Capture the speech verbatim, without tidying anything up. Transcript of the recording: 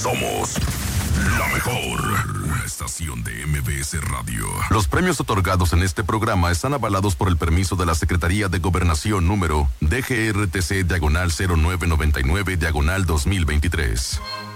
Somos la mejor. Una estación de M B S Radio. Los premios otorgados en este programa están avalados por el permiso de la Secretaría de Gobernación número D G R T C diagonal cero nueve noventa y nueve diagonal dos mil veintitrés.